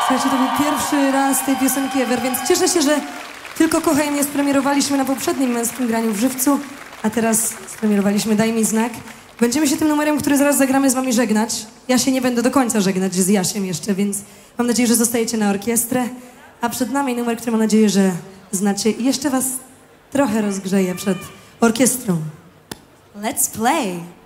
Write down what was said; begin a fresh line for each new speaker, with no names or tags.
Słuchajcie, to był pierwszy raz tej piosenki ever, więc cieszę się, że Tylko kochaj mnie spremierowaliśmy na poprzednim męskim graniu w Żywcu, a teraz spremierowaliśmy Daj mi znak. Będziemy się tym numerem, który zaraz zagramy, z wami żegnać. Ja się nie będę do końca żegnać z Jasiem jeszcze, więc mam nadzieję, że zostajecie na orkiestrę. A przed nami numer, który mam nadzieję, że znacie i jeszcze was trochę rozgrzeje przed orkiestrą. Let's play!